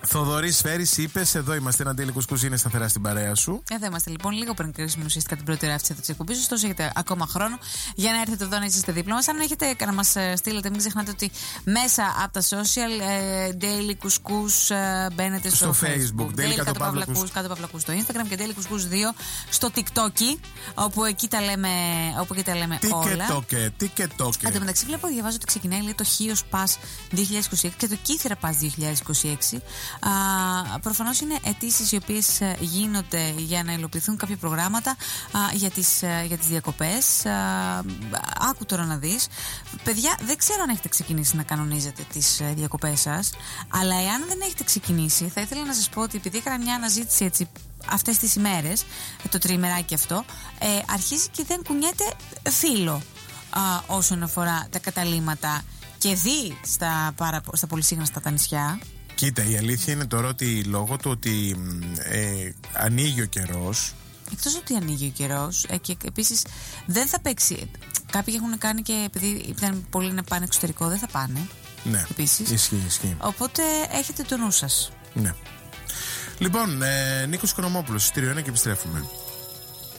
Θοδωρή Φέρη, είπε: εδώ είμαστε. Ένα τέλειο κουσκούζι, είναι σταθερά στην παρέα σου. Εδώ είμαστε λοιπόν, λίγο πριν κρίσουμε ουσιαστικά την πρώτη ώρα αυτή τη εκπομπή. Ωστόσο, έχετε ακόμα χρόνο για να έρθετε εδώ να είστε δίπλα μας. Αν έχετε να μας στείλετε, μην ξεχνάτε ότι μέσα από τα social, Daily Couscous, μπαίνετε στο Facebook. Daily κάτω παυλακούς στο Instagram και Daily Couscous 2 στο TikTok, όπου εκεί τα λέμε όλα. TikTok. Εν τω μεταξύ, διαβάζω ότι ξεκινάει, λέει, το Chios Pass 2026 και το Κύθρα Pass 2026. Προφανώς είναι αιτήσεις οι οποίες γίνονται για να υλοποιηθούν κάποια προγράμματα για τις διακοπές. Άκου τώρα να δεις. Παιδιά, δεν ξέρω αν έχετε ξεκινήσει να κανονίζετε τις διακοπές σας, αλλά εάν δεν έχετε ξεκινήσει, θα ήθελα να σας πω ότι επειδή έκανα μια αναζήτηση έτσι αυτές τις ημέρες, το τριημεράκι αυτό, αρχίζει και δεν κουνιέται φύλλο όσον αφορά τα καταλύματα και δει στα πολυσύγναστα τα νησιά. Κοίτα, η αλήθεια είναι τώρα ότι λόγω του ότι ανοίγει ο καιρός. Εκτός ότι ανοίγει ο καιρός, και επίσης δεν θα παίξει. Κάποιοι έχουν κάνει και επειδή ήταν πολλοί να πάνε εξωτερικό, δεν θα πάνε. Ναι, επίσης. Ισχύει. Οπότε έχετε το νου σας. Ναι. Λοιπόν, Νίκος Οικονομόπουλος, Στήριο 1 και επιστρέφουμε.